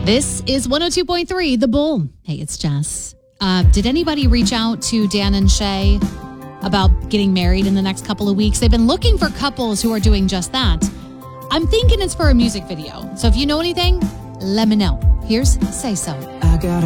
This is 102.3 The Bull. Hey, it's Jess. Did anybody reach out to Dan and Shay about getting married in the next couple of weeks? They've been looking for couples who are doing just that. I'm thinking it's for a music video. So if you know anything, let me know. Here's Say So. I got